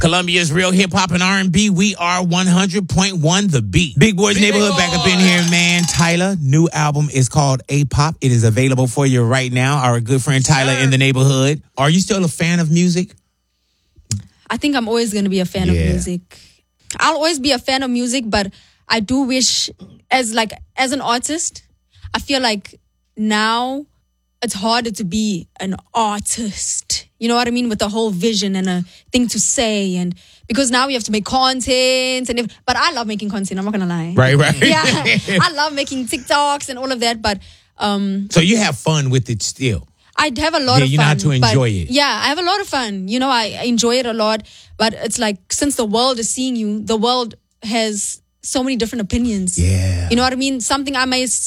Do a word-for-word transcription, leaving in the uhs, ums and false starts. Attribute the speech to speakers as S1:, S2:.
S1: Columbia's real hip hop and R and B. We are one hundred point one The Beat. Big Boys Big Neighborhood Boy. Back up in here, man. Tyler, new album is called A-Pop. It is available for you right now. Our good friend Tyler sure. in the neighborhood. Are you still a fan of music?
S2: I think I'm always going to be a fan yeah. of music. I'll always be a fan of music, but I do wish, as like as an artist, I feel like now it's harder to be an artist. You know what I mean? With the whole vision and a thing to say. And because now we have to make content. and if, But I love making content. I'm not going to lie.
S1: Right, right.
S2: Yeah. I love making TikToks and all of that. But um,
S1: so you have fun with it still?
S2: I have a lot
S1: yeah,
S2: of
S1: you
S2: fun.
S1: You know how to enjoy it.
S2: Yeah, I have a lot of fun. You know, I enjoy it a lot. But it's like, since the world is seeing you, the world has so many different opinions.
S1: Yeah.
S2: You know what I mean? Something I may